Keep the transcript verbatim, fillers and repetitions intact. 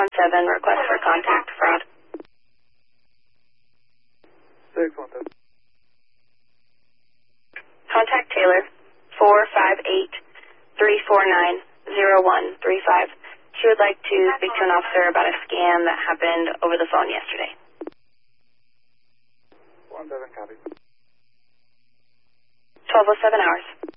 one seven, request for contact, fraud. six one seven. Contact Taylor, four five eight, three four nine, zero one three five. She would like to speak to an officer about a scam that happened over the phone yesterday. one seven, copy. twelve oh seven hours.